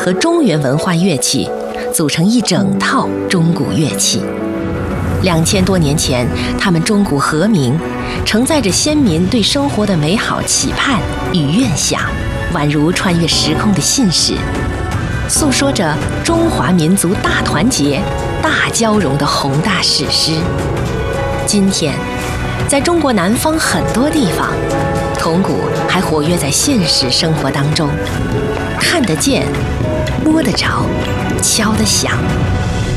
和中原文化乐器组成一整套钟鼓乐器。2000多年前，他们钟鼓和鸣，承载着先民对生活的美好期盼与愿想，宛如穿越时空的信使，诉说着中华民族大团结、大交融的宏大史诗。今天，在中国南方很多地方，铜鼓还活跃在现实生活当中，看得见、摸得着、敲得响。